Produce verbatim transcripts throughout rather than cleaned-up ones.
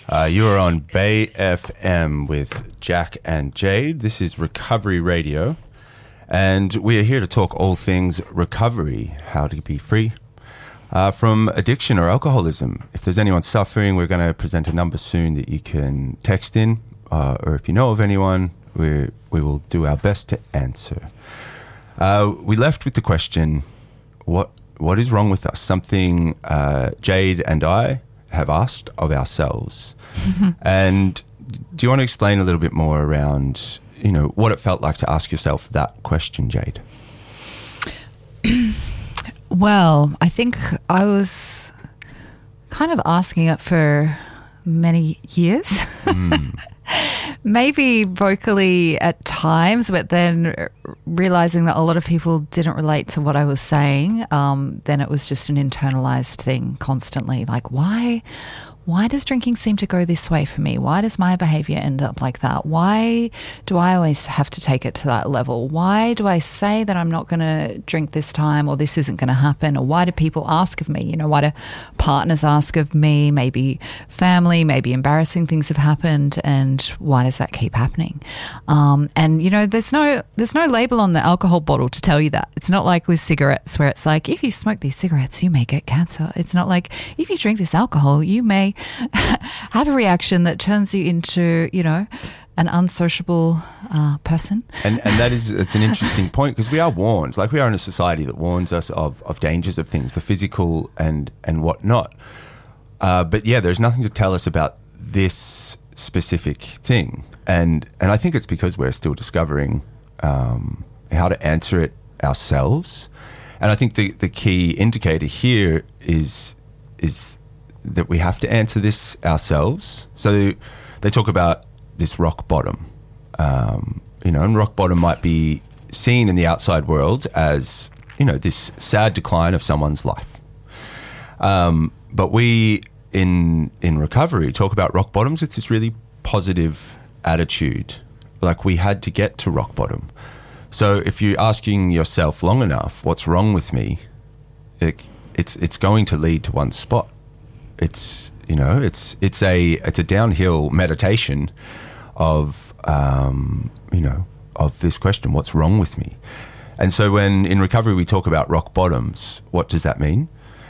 Uh, you are on Bay F M with Jack and Jade. This is Recovery Radio, and we are here to talk all things recovery, how to be free uh, from addiction or alcoholism. If there's anyone suffering, we're going to present a number soon that you can text in, uh, or if you know of anyone, we we will do our best to answer. Uh, we left with the question, what what is wrong with us? Something uh, Jade and I have asked of ourselves. And do you want to explain a little bit more around, you know, what it felt like to ask yourself that question, Jade? Well, I think I was kind of asking it for many years. Mm. Maybe vocally at times, but then realizing that a lot of people didn't relate to what I was saying, um, then it was just an internalized thing constantly. Like, why... Why does drinking seem to go this way for me? Why does my behavior end up like that? Why do I always have to take it to that level? Why do I say that I'm not going to drink this time, or this isn't going to happen? Or why do people ask of me? You know, why do partners ask of me? Maybe family, maybe embarrassing things have happened, and why does that keep happening? Um, and you know, there's no there's no label on the alcohol bottle to tell you that. It's not like with cigarettes where it's like, if you smoke these cigarettes, you may get cancer. It's not like, if you drink this alcohol, you may have a reaction that turns you into, you know, an unsociable uh, person. And and that is, it's an interesting point, because we are warned, like we are in a society that warns us of, of dangers of things, the physical and, and whatnot. Uh, but yeah, there's nothing to tell us about this specific thing. And, and I think it's because we're still discovering um, how to answer it ourselves. And I think the, the key indicator here is is that we have to answer this ourselves. So they talk about this rock bottom, um, you know, and rock bottom might be seen in the outside world as, you know, this sad decline of someone's life. Um, but we in in recovery talk about rock bottoms. It's this really positive attitude, like we had to get to rock bottom. So if you're asking yourself long enough, what's wrong with me, it, it's it's going to lead to one spot. It's, you know, it's it's a it's a downhill meditation of um, you know, of this question, what's wrong with me? And so when in recovery we talk about rock bottoms, what does that mean?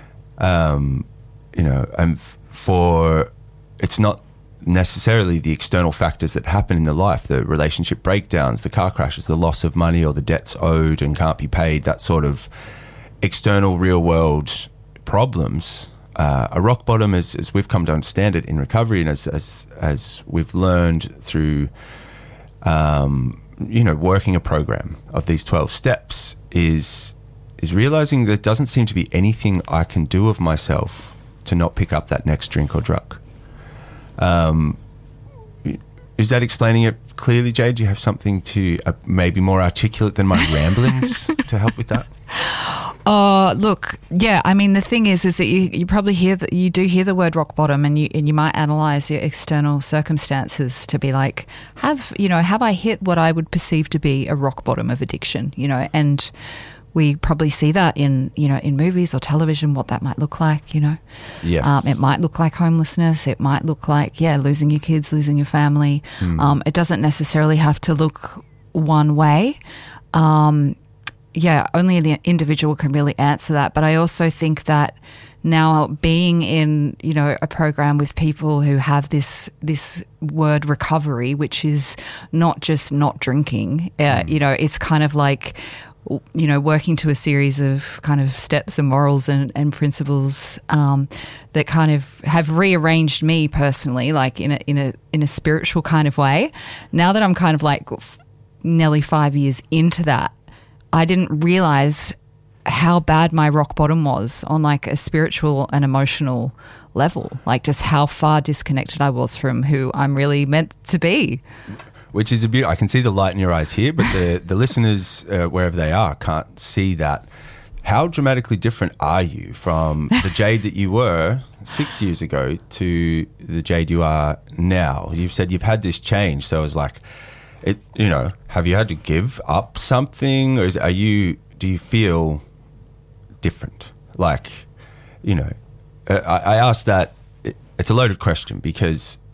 Um, you know, and for it's not necessarily the external factors that happen in the life, the relationship breakdowns, the car crashes, the loss of money, or the debts owed and can't be paid, that sort of external real world problems. Uh, a rock bottom, as, as we've come to understand it in recovery, and as as, as we've learned through, um, you know, working a program of these twelve steps, is is realizing there doesn't seem to be anything I can do of myself to not pick up that next drink or drug. Um, is that explaining it clearly, Jade? Do you have something to uh, maybe more articulate than my ramblings to help with that? Oh, look, yeah, I mean, the thing is, is that you, you probably hear that you do hear the word rock bottom, and you and you might analyze your external circumstances to be like, have, you know, have I hit what I would perceive to be a rock bottom of addiction, you know, and we probably see that in, you know, in movies or television, what that might look like, you know. Yes. Um, it might look like homelessness. It might look like, yeah, losing your kids, losing your family. Mm. Um, it doesn't necessarily have to look one way. Um Yeah, only the individual can really answer that. But I also think that now being in, you know, a program with people who have this this word recovery, which is not just not drinking, uh, mm. you know, it's kind of like, you know, working to a series of kind of steps and morals and, and principles um, that kind of have rearranged me personally, like in a in a in a spiritual kind of way. Now that I'm kind of like nearly five years into that, I didn't realize how bad my rock bottom was on like a spiritual and emotional level, like just how far disconnected I was from who I'm really meant to be. Which is a beauty. I can see the light in your eyes here, but the, the listeners, uh, wherever they are, can't see that. How dramatically different are you from the Jade that you were six years ago to the Jade you are now? You've said you've had this change, so it's like, it, you know, have you had to give up something, or is, are you? Do you feel different? Like, you know, I, I asked that. It, it's a loaded question because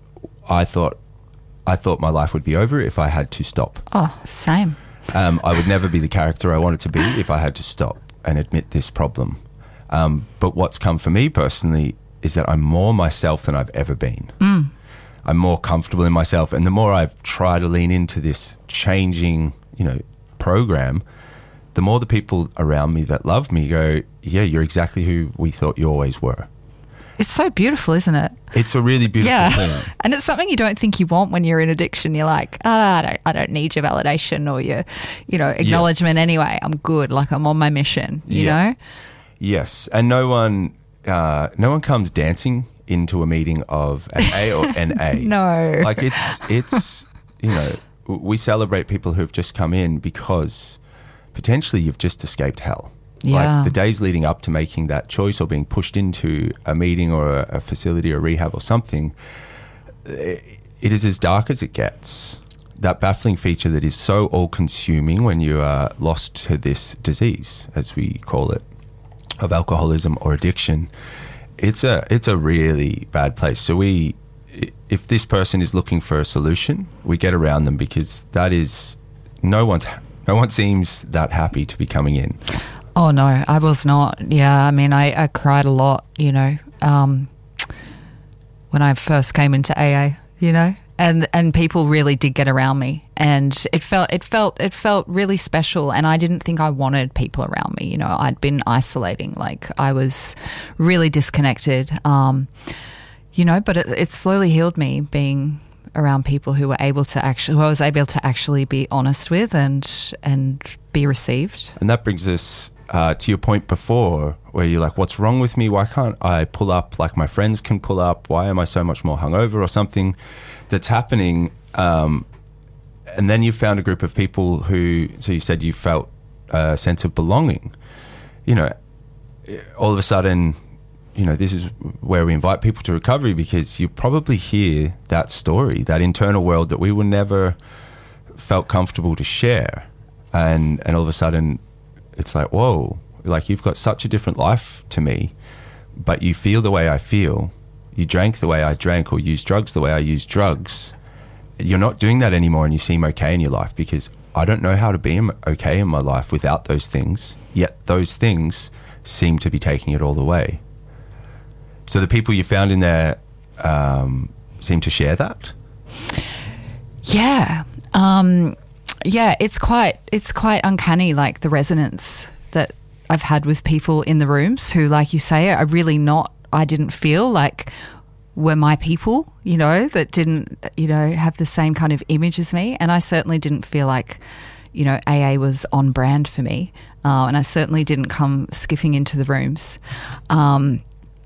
I thought I thought my life would be over if I had to stop. Oh, same. Um, I would never be the character I wanted to be if I had to stop and admit this problem. Um, but what's come for me personally is that I'm more myself than I've ever been. Mm. I'm more comfortable in myself, and the more I've tried to lean into this changing, you know, program, the more the people around me that love me go, yeah, you're exactly who we thought you always were. It's so beautiful, isn't it? It's a really beautiful yeah. thing. And it's something you don't think you want when you're in addiction. You're like, oh, I don't, I don't need your validation or your, you know, acknowledgement yes. anyway. I'm good. Like I'm on my mission, you yeah. know? Yes. And no one, uh, no one comes dancing into a meeting of an A or an A. No. Like it's, it's, you know, we celebrate people who've just come in because potentially you've just escaped hell. Yeah. Like the days leading up to making that choice or being pushed into a meeting or a, a facility or rehab or something, it is as dark as it gets. That baffling feature that is so all-consuming when you are lost to this disease, as we call it, of alcoholism or addiction, it's a it's a really bad place. So we, if this person is looking for a solution, we get around them because that is, no one's, no one seems that happy to be coming in. Oh, no, I was not. Yeah, I mean, I, I cried a lot, you know, um, when I first came into A A, you know, and and people really did get around me, and it felt it felt it felt really special, and I didn't think I wanted people around me. You know, I'd been isolating, like I was really disconnected, um, you know, but it, it slowly healed me being around people who were able to actually, who I was able to actually be honest with and and be received. And that brings us uh, to your point before, where you're like, what's wrong with me? Why can't I pull up like my friends can pull up? Why am I so much more hungover or something that's happening? Um, and then you found a group of people who, so you said you felt a sense of belonging. You know, all of a sudden, you know, this is where we invite people to recovery, because you probably hear that story, that internal world that we were never felt comfortable to share. And and all of a sudden, it's like, whoa, like you've got such a different life to me, but you feel the way I feel. You drank the way I drank or used drugs the way I used drugs. You're not doing that anymore, and you seem okay in your life, because I don't know how to be okay in my life without those things, yet those things seem to be taking it all the way. So the people you found in there um, seem to share that? Yeah. Um, yeah, it's quite it's quite uncanny, like the resonance that I've had with people in the rooms who, like you say, are really not, I didn't feel like were my people, you know, that didn't, you know, have the same kind of image as me. And I certainly didn't feel like, you know, A A was on brand for me. Uh, and I certainly didn't come skiffing into the rooms. Um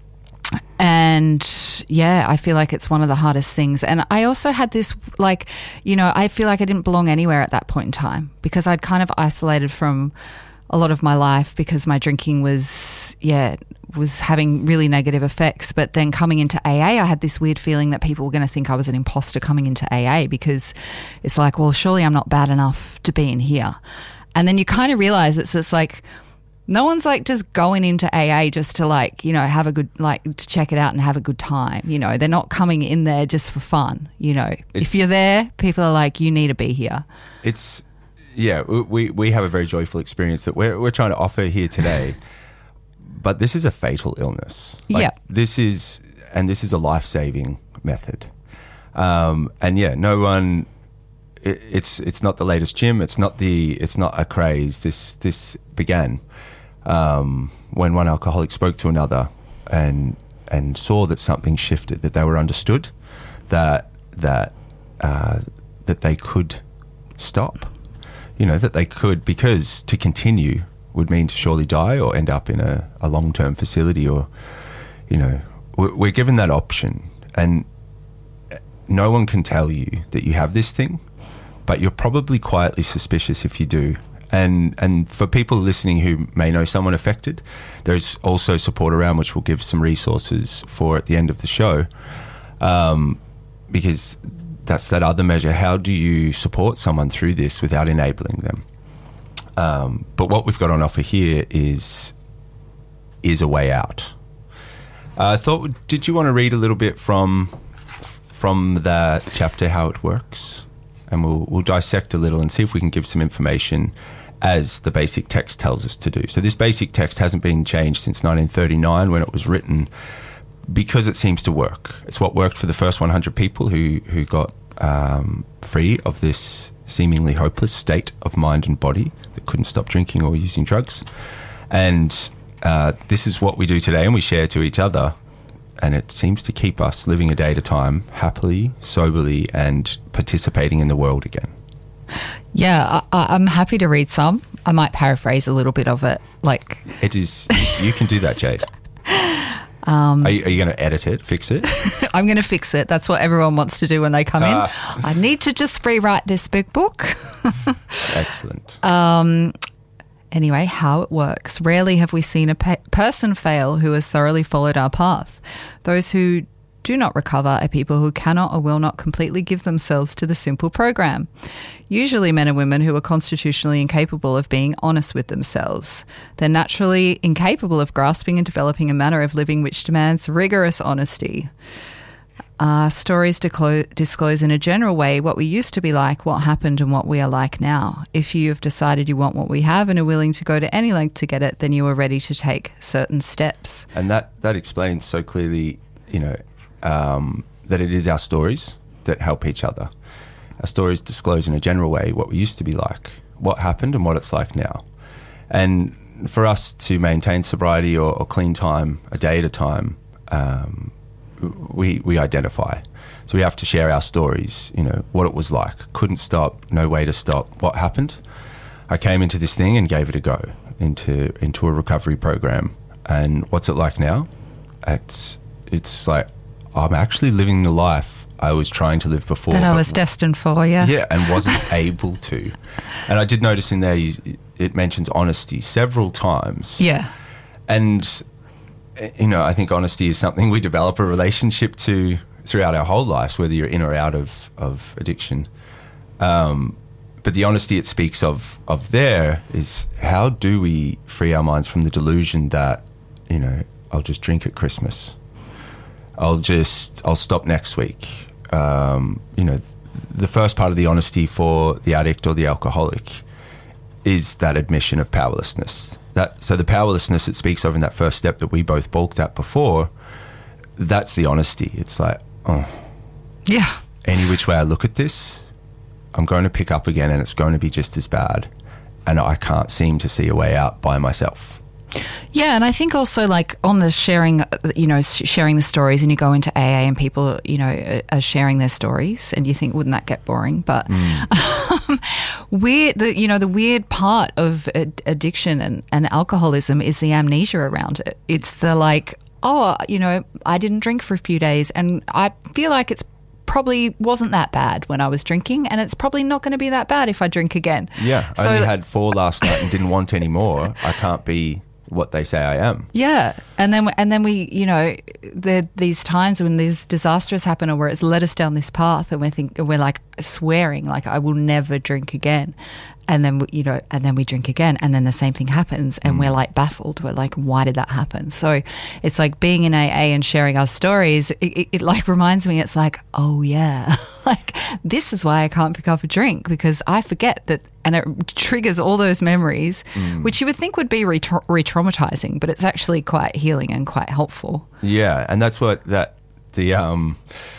And yeah, I feel like it's one of the hardest things. And I also had this, like, you know, I feel like I didn't belong anywhere at that point in time, because I'd kind of isolated from a lot of my life because my drinking was, yeah, was having really negative effects. But then coming into A A, I had this weird feeling that people were going to think I was an imposter coming into A A, because it's like, well, surely I'm not bad enough to be in here. And then you kind of realize it's just like, no one's like just going into A A just to, like, you know, have a good, like, to check it out and have a good time. You know, they're not coming in there just for fun. You know, it's, if you're there, people are like, you need to be here. It's, yeah, we, we have a very joyful experience that we're, we're trying to offer here today. But this is a fatal illness. Like, yeah. This is, and this is a life-saving method. Um, and yeah, no one, it, it's, it's not the latest gym. It's not the, it's not a craze. This, this began Um, when one alcoholic spoke to another and and saw that something shifted, that they were understood, that that uh, that they could stop, you know, that they could, because to continue would mean to surely die or end up in a, a long-term facility, or, you know, we're, we're given that option, and no one can tell you that you have this thing, but you're probably quietly suspicious if you do. And and for people listening who may know someone affected, there's also support around, which we'll give some resources for at the end of the show, um, because that's that other measure. How do you support someone through this without enabling them? Um, but what we've got on offer here is is a way out. Uh, I thought, did you want to read a little bit from from that chapter how it works, and we'll, we'll dissect a little and see if we can give some information as the basic text tells us to do. So this basic text hasn't been changed since nineteen thirty-nine when it was written, because it seems to work. It's what worked for the first one hundred people who, who got um, free of this seemingly hopeless state of mind and body that couldn't stop drinking or using drugs. And uh, this is what we do today, and we share to each other. And it seems to keep us living a day at a time, happily, soberly, and participating in the world again. Yeah, I, I'm happy to read some. I might paraphrase a little bit of it. Like it is, you can do that, Jade. Um, are you, are you going to edit it, fix it? I'm going to fix it. That's what everyone wants to do when they come uh, in. I need to just rewrite this big book. Excellent. Um, anyway, how it works. Rarely have we seen a pe- person fail who has thoroughly followed our path. Those who do not recover are people who cannot or will not completely give themselves to the simple program. Usually men and women who are constitutionally incapable of being honest with themselves. They're naturally incapable of grasping and developing a manner of living which demands rigorous honesty. Uh, stories disclose, disclose in a general way what we used to be like, what happened, and what we are like now. If you have decided you want what we have and are willing to go to any length to get it, then you are ready to take certain steps. And that, that explains so clearly, you know, Um, that it is our stories that help each other. Our stories disclose in a general way what we used to be like, what happened, and what it's like now. And for us to maintain sobriety or, or clean time a day at a time, um, we we identify. So we have to share our stories, you know, what it was like. Couldn't stop, no way to stop. What happened? I came into this thing and gave it a go, into into a recovery program. And what's it like now? It's it's like, I'm actually living the life I was trying to live before. That I was destined for, yeah. Yeah, and wasn't able to. And I did notice in there, you, it mentions honesty several times. Yeah. And, you know, I think honesty is something we develop a relationship to throughout our whole lives, whether you're in or out of, of addiction. Um, but the honesty it speaks of, of there is, how do we free our minds from the delusion that, you know, I'll just drink at Christmas. I'll just, I'll stop next week. Um, you know, the first part of the honesty for the addict or the alcoholic is that admission of powerlessness. That, so the powerlessness it speaks of in that first step that we both balked at before, that's the honesty. It's like, oh, yeah. Any which way I look at this, I'm going to pick up again and it's going to be just as bad. And I can't seem to see a way out by myself. Yeah, and I think also like on the sharing, you know, sharing the stories, and you go into A A and people, you know, are sharing their stories, and you think, wouldn't that get boring? But mm. um, weird, the you know, the weird part of ad- addiction and, and alcoholism is the amnesia around it. It's the like, oh, you know, I didn't drink for a few days, and I feel like it's probably wasn't that bad when I was drinking, and it's probably not going to be that bad if I drink again. Yeah, I so, only had four last night and didn't want any more. I can't be what they say I am. Yeah. And then and then we, you know, there these times when these disasters happen, or where it's led us down this path, and we think we're like swearing like, I will never drink again. And then, you know, and then we drink again, and then the same thing happens, and mm. we're like baffled. We're like, why did that happen? So it's like being in A A and sharing our stories, it, it, it like reminds me, it's like, oh yeah, like this is why I can't pick up a drink, because I forget that, and it triggers all those memories, mm. which you would think would be re- re-traumatizing, but it's actually quite healing and quite helpful. Yeah, and that's what that, the, um,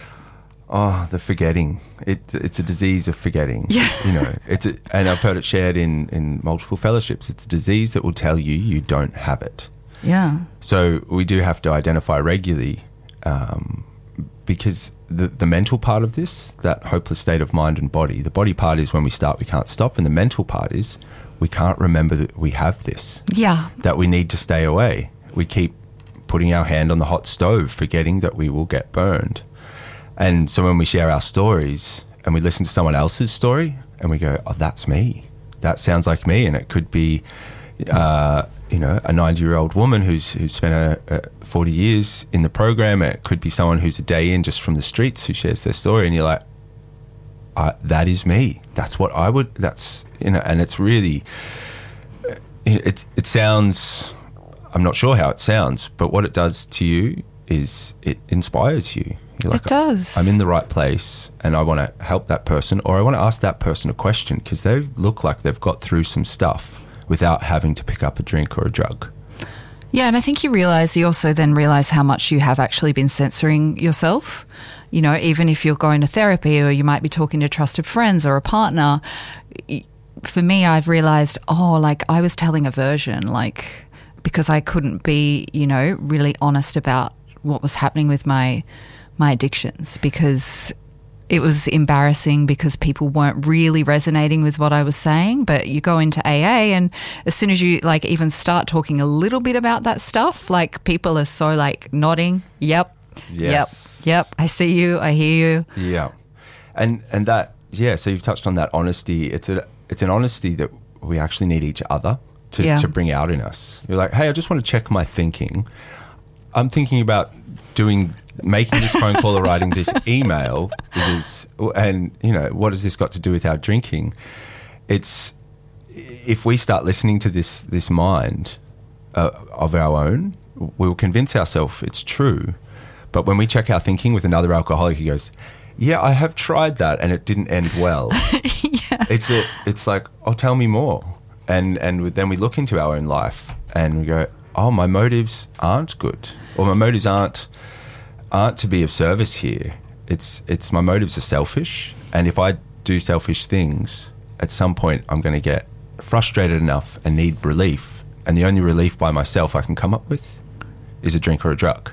oh, the forgetting. It, it's a disease of forgetting. Yeah. You know, it's a, and I've heard it shared in, in multiple fellowships. It's a disease that will tell you you don't have it. Yeah. So we do have to identify regularly, um, because the, the mental part of this, that hopeless state of mind and body, the body part is when we start, we can't stop. And the mental part is we can't remember that we have this. Yeah. That we need to stay away. We keep putting our hand on the hot stove, forgetting that we will get burned. And so when we share our stories and we listen to someone else's story and we go, oh, that's me. That sounds like me. And it could be, uh, you know, a ninety-year-old woman who's who's spent a, a forty years in the program. It could be someone who's a day in just from the streets who shares their story. And you're like, uh, that is me. That's what I would, that's, you know, and it's really, it, it sounds, I'm not sure how it sounds, but what it does to you is it inspires you. You're like, it does. I'm in the right place and I want to help that person, or I want to ask that person a question because they look like they've got through some stuff without having to pick up a drink or a drug. Yeah, and I think you realise, you also then realise how much you have actually been censoring yourself. You know, even if you're going to therapy or you might be talking to trusted friends or a partner, for me, I've realised, oh, like I was telling a version, like because I couldn't be, you know, really honest about what was happening with my my addictions, because it was embarrassing because people weren't really resonating with what I was saying. But you go into A A and as soon as you like even start talking a little bit about that stuff, like people are so like nodding. Yep. Yes. Yep. Yep. I see you. I hear you. Yeah. And and that, yeah, so you've touched on that honesty. It's a it's an honesty that we actually need each other to, Yeah. to bring out in us. You're like, hey, I just want to check my thinking. I'm thinking about doing making this phone call or writing this email because, and you know, what has this got to do with our drinking? It's if we start listening to this this mind uh, of our own, we'll convince ourselves it's true. But when we check our thinking with another alcoholic, he goes, yeah, I have tried that and it didn't end well. Yeah. It's a, it's like, oh, tell me more. And and then we look into our own life and we go, oh, my motives aren't good, or my motives aren't aren't to be of service here. It's it's my motives are selfish, and if I do selfish things, at some point I'm going to get frustrated enough and need relief, and the only relief by myself I can come up with is a drink or a drug.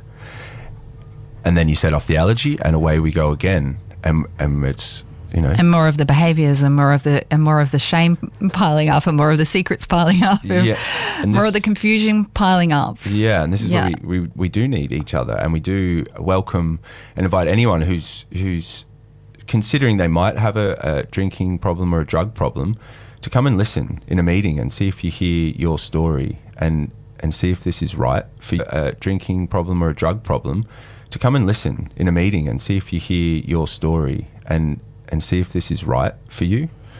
And then you set off the allergy, and away we go again, and and it's, you know, And more of the behaviours, and more of the and more of the shame piling up, and more of the secrets piling up, and yeah, and more this- of the confusion piling up. Yeah, and this is Yeah. where we, we, we do need each other, and we do welcome and invite anyone who's who's considering they might have a, a drinking problem or a drug problem to come and listen in a meeting and see if you hear your story, and, and see if this is right for you. A drinking problem or a drug problem, to come and listen in a meeting and see if you hear your story, and, and see if this is right for you.